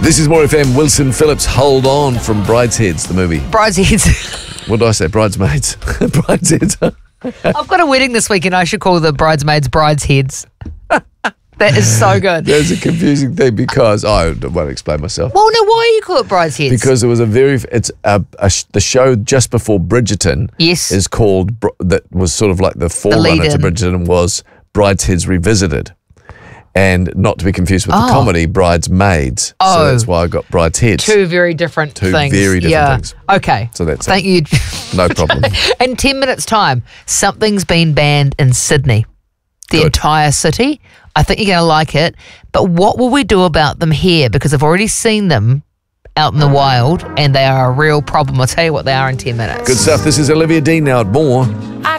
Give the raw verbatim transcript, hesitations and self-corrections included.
This is More F M. Wilson Phillips, Hold On from Bridesheads, the movie. Bridesheads. What did I say? Bridesmaids. Bridesheads. I've got a wedding this weekend. I should call the bridesmaids bridesheads. That is so good. That's a confusing thing because, oh, I won't explain myself. Well, no, why do you call it bridesheads? Because it was a very, it's a, a, the show just before Bridgerton Yes. is called, that was sort of like the forerunner to lead-in. Bridgerton was Bridesheads Revisited. And not to be confused with Oh. the comedy Bridesmaids. Oh. So that's why I got Bridesheads. Two very different Two things. very different yeah. things. Okay. So that's Thank it. you. No problem. In ten minutes' time, something's been banned in Sydney. The Good. entire city. I think you're going to like it. But what will we do about them here? Because I've already seen them out in the wild and they are a real problem. I'll tell you what they are in ten minutes. Good stuff. This is Olivia Dean now at More. I